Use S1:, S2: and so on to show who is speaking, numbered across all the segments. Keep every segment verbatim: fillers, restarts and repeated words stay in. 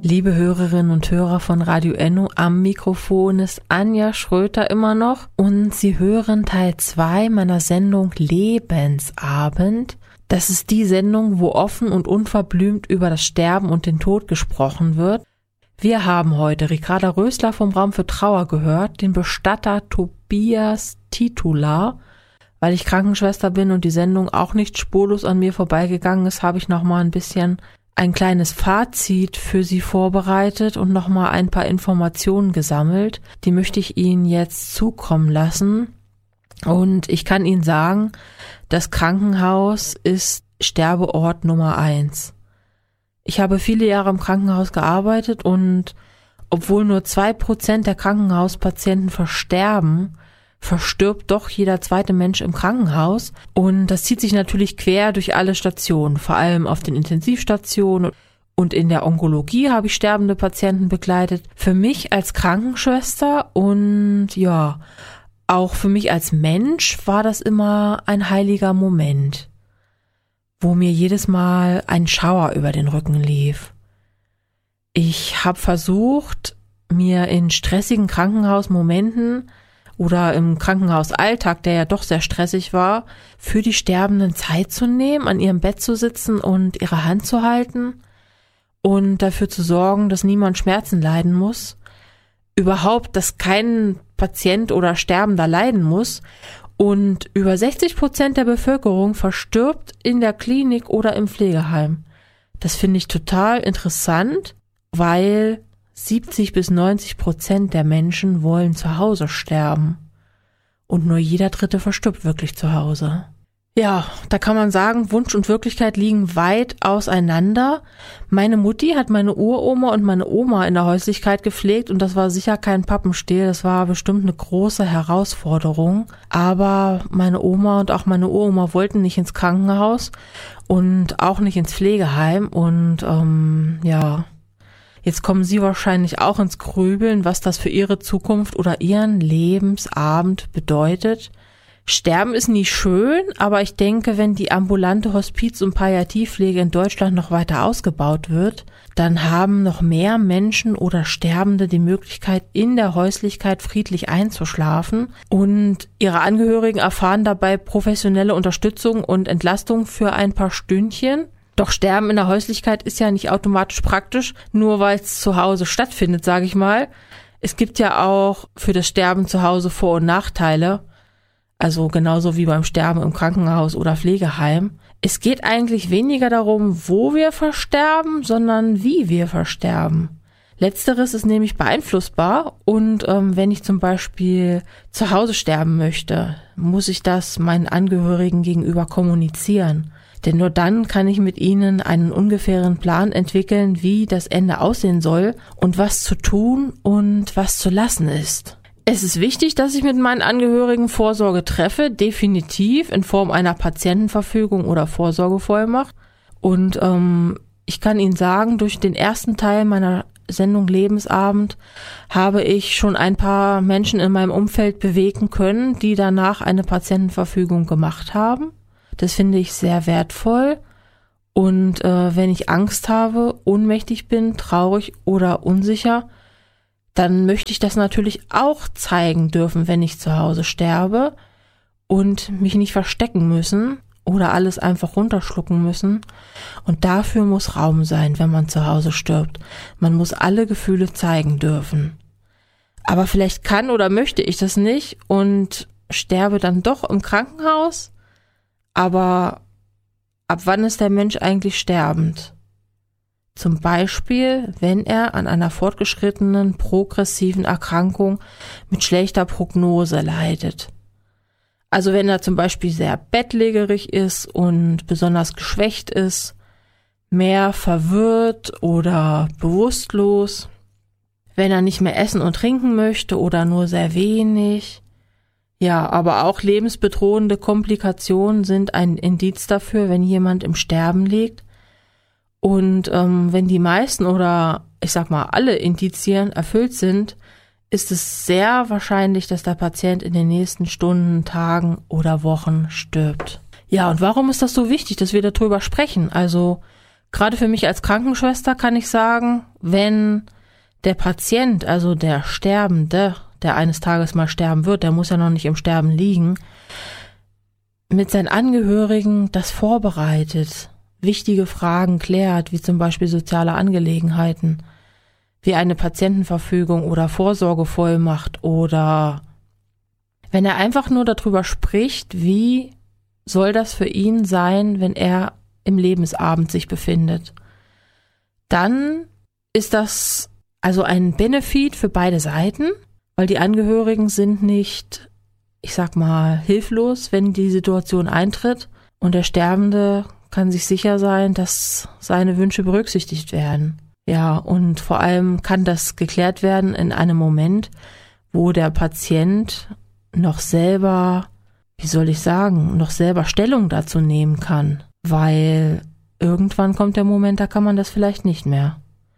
S1: Liebe Hörerinnen und Hörer von Radio Enno, am Mikrofon ist Anja Schröter immer noch und Sie hören Teil zwei meiner Sendung Lebensabend. Das ist die Sendung, wo offen und unverblümt über das Sterben und den Tod gesprochen wird. Wir haben heute Ricarda Rösler vom Raum für Trauer gehört, den Bestatter Tobias Titular. Weil ich Krankenschwester bin und die Sendung auch nicht spurlos an mir vorbeigegangen ist, habe ich nochmal ein bisschen ein kleines Fazit für Sie vorbereitet und nochmal ein paar Informationen gesammelt. Die möchte ich Ihnen jetzt zukommen lassen. Und ich kann Ihnen sagen, das Krankenhaus ist Sterbeort Nummer eins. Ich habe viele Jahre im Krankenhaus gearbeitet und obwohl nur zwei Prozent der Krankenhauspatienten versterben, verstirbt doch jeder zweite Mensch im Krankenhaus. Und das zieht sich natürlich quer durch alle Stationen, vor allem auf den Intensivstationen und in der Onkologie habe ich sterbende Patienten begleitet. Für mich als Krankenschwester und ja, auch für mich als Mensch war das immer ein heiliger Moment, wo mir jedes Mal ein Schauer über den Rücken lief. Ich habe versucht, mir in stressigen Krankenhausmomenten oder im Krankenhausalltag, der ja doch sehr stressig war, für die Sterbenden Zeit zu nehmen, an ihrem Bett zu sitzen und ihre Hand zu halten und dafür zu sorgen, dass niemand Schmerzen leiden muss, überhaupt, dass kein Patient oder Sterbender leiden muss. Und über sechzig Prozent der Bevölkerung verstirbt in der Klinik oder im Pflegeheim. Das finde ich total interessant, weil siebzig bis neunzig Prozent der Menschen wollen zu Hause sterben. Und nur jeder Dritte verstirbt wirklich zu Hause. Ja, da kann man sagen, Wunsch und Wirklichkeit liegen weit auseinander. Meine Mutti hat meine Uroma und meine Oma in der Häuslichkeit gepflegt und das war sicher kein Pappenstiel, das war bestimmt eine große Herausforderung. Aber meine Oma und auch meine Uroma wollten nicht ins Krankenhaus und auch nicht ins Pflegeheim und ähm, ja... Jetzt kommen Sie wahrscheinlich auch ins Grübeln, was das für Ihre Zukunft oder Ihren Lebensabend bedeutet. Sterben ist nie schön, aber ich denke, wenn die ambulante Hospiz- und Palliativpflege in Deutschland noch weiter ausgebaut wird, dann haben noch mehr Menschen oder Sterbende die Möglichkeit, in der Häuslichkeit friedlich einzuschlafen und ihre Angehörigen erfahren dabei professionelle Unterstützung und Entlastung für ein paar Stündchen. Doch Sterben in der Häuslichkeit ist ja nicht automatisch praktisch, nur weil es zu Hause stattfindet, sage ich mal. Es gibt ja auch für das Sterben zu Hause Vor- und Nachteile, also genauso wie beim Sterben im Krankenhaus oder Pflegeheim. Es geht eigentlich weniger darum, wo wir versterben, sondern wie wir versterben. Letzteres ist nämlich beeinflussbar und ähm, wenn ich zum Beispiel zu Hause sterben möchte, muss ich das meinen Angehörigen gegenüber kommunizieren. Denn nur dann kann ich mit ihnen einen ungefähren Plan entwickeln, wie das Ende aussehen soll und was zu tun und was zu lassen ist. Es ist wichtig, dass ich mit meinen Angehörigen Vorsorge treffe, definitiv in Form einer Patientenverfügung oder Vorsorgevollmacht. Und ähm, ich kann Ihnen sagen, durch den ersten Teil meiner Sendung Lebensabend habe ich schon ein paar Menschen in meinem Umfeld bewegen können, die danach eine Patientenverfügung gemacht haben. Das finde ich sehr wertvoll und äh, wenn ich Angst habe, ohnmächtig bin, traurig oder unsicher, dann möchte ich das natürlich auch zeigen dürfen, wenn ich zu Hause sterbe und mich nicht verstecken müssen oder alles einfach runterschlucken müssen. Und dafür muss Raum sein, wenn man zu Hause stirbt. Man muss alle Gefühle zeigen dürfen. Aber vielleicht kann oder möchte ich das nicht und sterbe dann doch im Krankenhaus. Aber ab wann ist der Mensch eigentlich sterbend? Zum Beispiel, wenn er an einer fortgeschrittenen, progressiven Erkrankung mit schlechter Prognose leidet. Also wenn er zum Beispiel sehr bettlägerig ist und besonders geschwächt ist, mehr verwirrt oder bewusstlos, wenn er nicht mehr essen und trinken möchte oder nur sehr wenig. Ja, aber auch lebensbedrohende Komplikationen sind ein Indiz dafür, wenn jemand im Sterben liegt. Und ähm, wenn die meisten oder ich sag mal alle Indizien erfüllt sind, ist es sehr wahrscheinlich, dass der Patient in den nächsten Stunden, Tagen oder Wochen stirbt. Ja, und warum ist das so wichtig, dass wir darüber sprechen? Also Gerade für mich als Krankenschwester kann ich sagen, wenn der Patient, also der Sterbende, der eines Tages mal sterben wird, der muss ja noch nicht im Sterben liegen, mit seinen Angehörigen das vorbereitet, wichtige Fragen klärt, wie zum Beispiel soziale Angelegenheiten, wie eine Patientenverfügung oder Vorsorgevollmacht oder wenn er einfach nur darüber spricht, wie soll das für ihn sein, wenn er im Lebensabend sich befindet, dann ist das also ein Benefit für beide Seiten, weil die Angehörigen sind nicht, ich sag mal, hilflos, wenn die Situation eintritt und der Sterbende kann sich sicher sein, dass seine Wünsche berücksichtigt werden. Ja, und vor allem kann das geklärt werden in einem Moment, wo der Patient noch selber, wie soll ich sagen, noch selber Stellung dazu nehmen kann, weil irgendwann kommt der Moment, da kann man das vielleicht nicht mehr.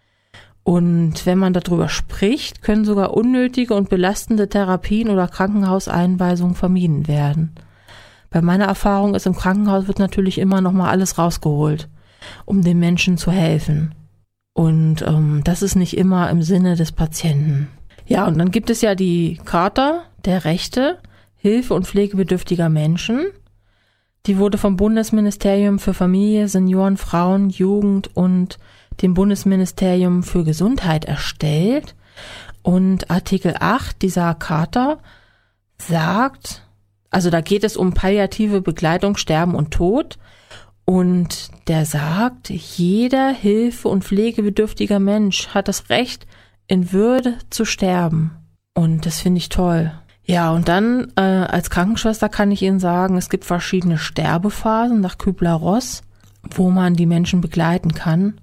S1: Und wenn man darüber spricht, können sogar unnötige und belastende Therapien oder Krankenhauseinweisungen vermieden werden. Bei meiner Erfahrung ist, im Krankenhaus wird natürlich immer noch mal alles rausgeholt, um dem Menschen zu helfen. Und ähm, das ist nicht immer im Sinne des Patienten. Ja, und dann gibt es ja die Charta der Rechte Hilfe- und Pflegebedürftiger Menschen. Die wurde vom Bundesministerium für Familie, Senioren, Frauen, Jugend und dem Bundesministerium für Gesundheit erstellt. Und Artikel acht dieser Charta sagt, also da geht es um palliative Begleitung, Sterben und Tod. Und der sagt, jeder hilfe- und pflegebedürftiger Mensch hat das Recht, in Würde zu sterben. Und das finde ich toll. Ja, und dann äh, als Krankenschwester kann ich Ihnen sagen, es gibt verschiedene Sterbephasen nach Kübler-Ross, wo man die Menschen begleiten kann.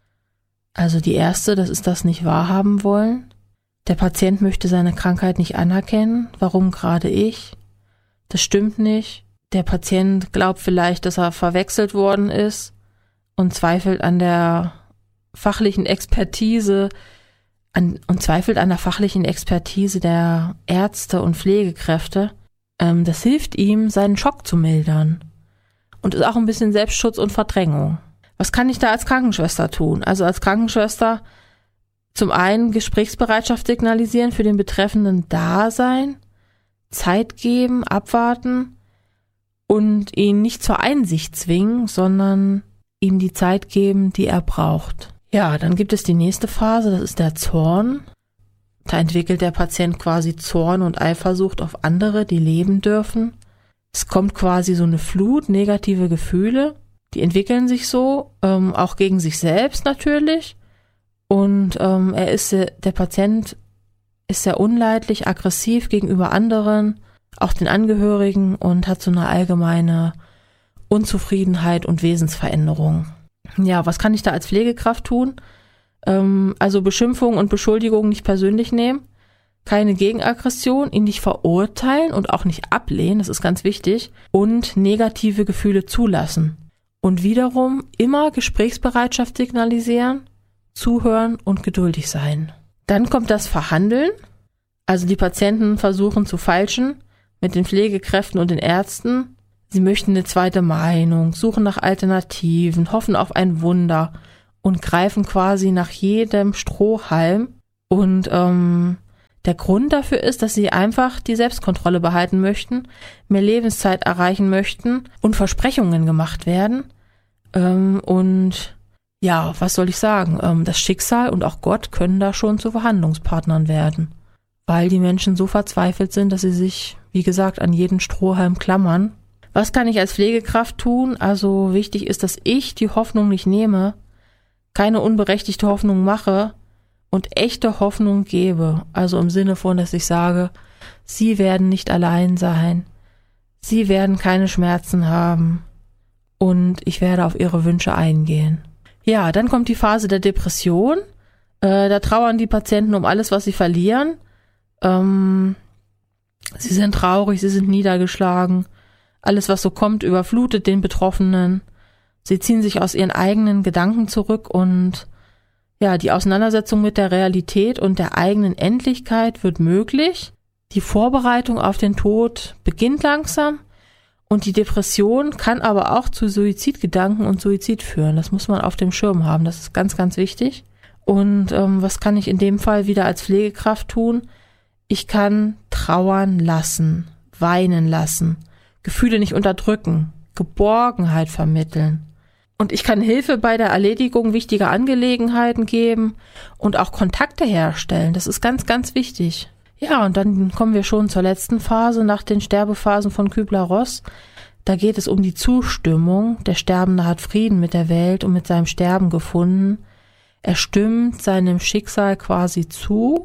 S1: Also die erste, das ist das nicht wahrhaben wollen. Der Patient möchte seine Krankheit nicht anerkennen. Warum gerade ich? Das stimmt nicht. Der Patient glaubt vielleicht, dass er verwechselt worden ist und zweifelt an der fachlichen Expertise an, und zweifelt an der fachlichen Expertise der Ärzte und Pflegekräfte. Ähm, das hilft ihm, seinen Schock zu mildern und ist auch ein bisschen Selbstschutz und Verdrängung. Was kann ich da als Krankenschwester tun? Also als Krankenschwester zum einen Gesprächsbereitschaft signalisieren, für den Betreffenden da sein, Zeit geben, abwarten und ihn nicht zur Einsicht zwingen, sondern ihm die Zeit geben, die er braucht. Ja, dann gibt es die nächste Phase, das ist der Zorn. Da entwickelt der Patient quasi Zorn und Eifersucht auf andere, die leben dürfen. Es kommt quasi so eine Flut, negative Gefühle, die entwickeln sich so, ähm, auch gegen sich selbst natürlich. Und ähm, er ist, der Patient ist sehr unleidlich, aggressiv gegenüber anderen, auch den Angehörigen und hat so eine allgemeine Unzufriedenheit und Wesensveränderung. Ja, was kann ich da als Pflegekraft tun? Ähm, also Beschimpfungen und Beschuldigungen nicht persönlich nehmen, keine Gegenaggression, ihn nicht verurteilen und auch nicht ablehnen, das ist ganz wichtig, und negative Gefühle zulassen. Und wiederum immer Gesprächsbereitschaft signalisieren, zuhören und geduldig sein. Dann kommt das Verhandeln. Also die Patienten versuchen zu feilschen mit den Pflegekräften und den Ärzten. Sie möchten eine zweite Meinung, suchen nach Alternativen, hoffen auf ein Wunder und greifen quasi nach jedem Strohhalm. Und ähm, der Grund dafür ist, dass sie einfach die Selbstkontrolle behalten möchten, mehr Lebenszeit erreichen möchten und Versprechungen gemacht werden. Ähm, und ja, was soll ich sagen? Ähm, das Schicksal und auch Gott können da schon zu Verhandlungspartnern werden, weil die Menschen so verzweifelt sind, dass sie sich, wie gesagt, an jeden Strohhalm klammern. Was kann ich als Pflegekraft tun? Also wichtig ist, dass ich die Hoffnung nicht nehme, keine unberechtigte Hoffnung mache und echte Hoffnung gebe. Also im Sinne von, dass ich sage, sie werden nicht allein sein, sie werden keine Schmerzen haben und ich werde auf ihre Wünsche eingehen. Ja, dann kommt die Phase der Depression. Äh, da trauern die Patienten um alles, was sie verlieren. Ähm, sie sind traurig, sie sind niedergeschlagen. Alles, was so kommt, überflutet den Betroffenen. Sie ziehen sich aus ihren eigenen Gedanken zurück und ja, die Auseinandersetzung mit der Realität und der eigenen Endlichkeit wird möglich. Die Vorbereitung auf den Tod beginnt langsam Und die Depression kann aber auch zu Suizidgedanken und Suizid führen. Das muss man auf dem Schirm haben. Das ist ganz, ganz wichtig. Und ähm, was kann ich in dem Fall wieder als Pflegekraft tun? Ich kann trauern lassen, weinen lassen, Gefühle nicht unterdrücken, Geborgenheit vermitteln. Und ich kann Hilfe bei der Erledigung wichtiger Angelegenheiten geben und auch Kontakte herstellen. Das ist ganz, ganz wichtig. Ja, und dann kommen wir schon zur letzten Phase nach den Sterbephasen von Kübler-Ross. Da geht es um die Zustimmung. Der Sterbende hat Frieden mit der Welt und mit seinem Sterben gefunden. Er stimmt seinem Schicksal quasi zu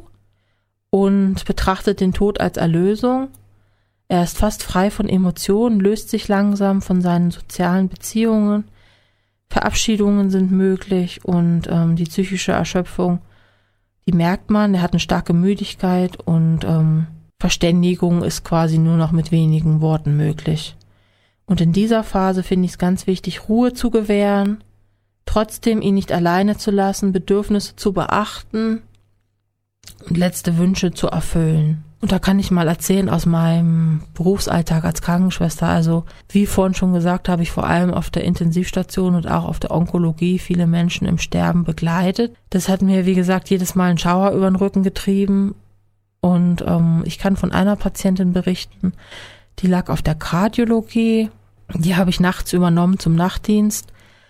S1: und betrachtet den Tod als Erlösung. Er ist fast frei von Emotionen, löst sich langsam von seinen sozialen Beziehungen. Verabschiedungen sind möglich und ähm, die psychische Erschöpfung, die merkt man. Er hat eine starke Müdigkeit und ähm, Verständigung ist quasi nur noch mit wenigen Worten möglich. Und in dieser Phase finde ich es ganz wichtig, Ruhe zu gewähren, trotzdem ihn nicht alleine zu lassen, Bedürfnisse zu beachten und letzte Wünsche zu erfüllen. Und da kann ich mal erzählen aus meinem Berufsalltag als Krankenschwester. Also wie vorhin schon gesagt, habe ich vor allem auf der Intensivstation und auch auf der Onkologie viele Menschen im Sterben begleitet. Das hat mir, wie gesagt, jedes Mal einen Schauer über den Rücken getrieben. Und ähm, ich kann von einer Patientin berichten, die lag auf der Kardiologie. Die habe ich nachts übernommen zum Nachtdienst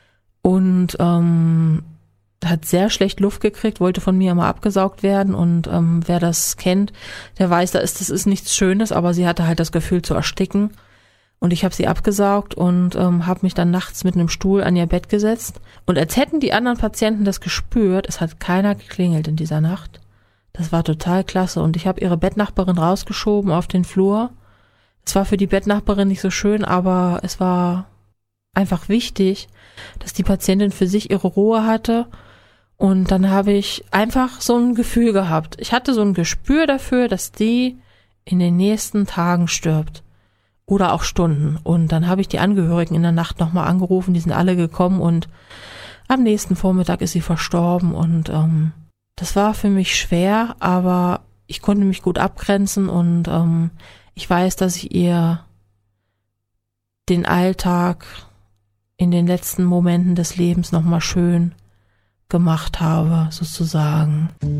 S1: und ähm, hat sehr schlecht Luft gekriegt, wollte von mir immer abgesaugt werden und ähm, wer das kennt, der weiß, da ist, das ist nichts Schönes, aber sie hatte halt das Gefühl zu ersticken und ich habe sie abgesaugt und ähm, habe mich dann nachts mit einem Stuhl an ihr Bett gesetzt und als hätten die anderen Patienten das gespürt, es hat keiner geklingelt in dieser Nacht. Das war total klasse und ich habe ihre Bettnachbarin rausgeschoben auf den Flur. Es war für die Bettnachbarin nicht so schön, aber es war einfach wichtig, dass die Patientin für sich ihre Ruhe hatte. Und dann habe ich einfach so ein Gefühl gehabt. Ich hatte so ein Gespür dafür, dass die in den nächsten Tagen stirbt. Oder auch Stunden. Und dann habe ich die Angehörigen in der Nacht nochmal angerufen. Die sind alle gekommen und am nächsten Vormittag ist sie verstorben. Und ähm, das war für mich schwer, aber ich konnte mich gut abgrenzen. Und ähm, ich weiß, dass ich ihr den Alltag in den letzten Momenten des Lebens nochmal schön gemacht habe, sozusagen.